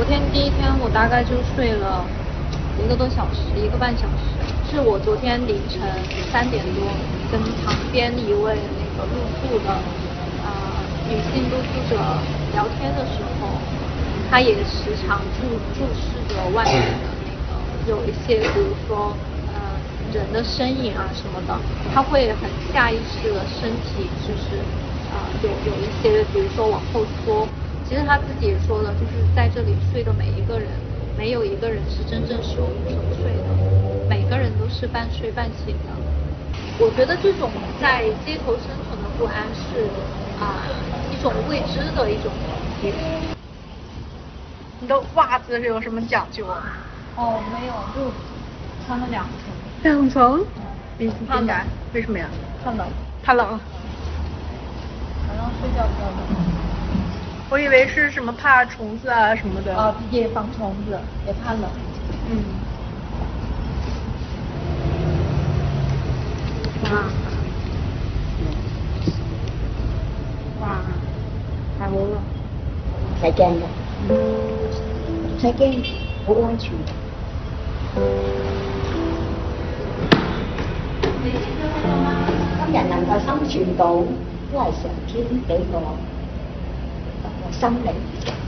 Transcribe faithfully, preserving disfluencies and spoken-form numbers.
昨天第一天我大概就睡了一个多小时，一个半小时。是我昨天凌晨三点多跟旁边一位那个露宿的呃女性露宿者聊天的时候，她也时常注注视着外面的那个有一些，比如说呃人的身影啊什么的，她会很下意识的身体就是呃有有一些，比如说往后缩。其实他自己也说了，就是在这里睡的每一个人，没有一个人是真正熟熟睡的，每个人都是半睡半醒的。我觉得这种在街头生存的不安是啊、呃、一种未知的一种恐惧。 你的袜子是有什么讲究啊？ 哦，没有，就穿了两层。 两层？ 嗯， 怕冷？为什么呀？ 怕冷。 怕冷。 晚上睡觉比较冷。 我以为是什么怕虫子啊什么的。 啊，也防虫子，也怕冷。 嗯。 哇。哇，太好啦！ 唔使驚嘅，唔使驚，好安全。今日能夠生存到，都係上天俾個個心靈。